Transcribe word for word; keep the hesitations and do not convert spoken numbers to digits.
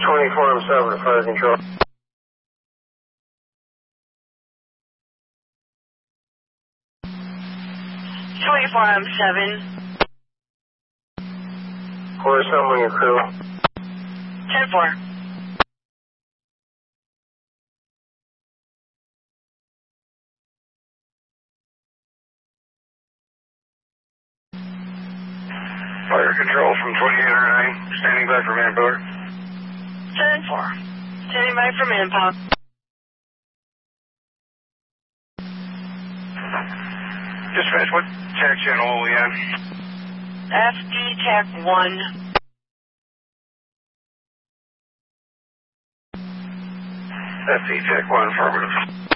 twenty-four, I'm sober to fire control. twenty-four, I'm seven. Where's someone in your crew? ten four. Fire control from twenty-eight oh nine, standing by for manpower. ten four. Standing by for manpower. Dispatch, what tax channel are we on? F D TAC one. F D TAC one, affirmative.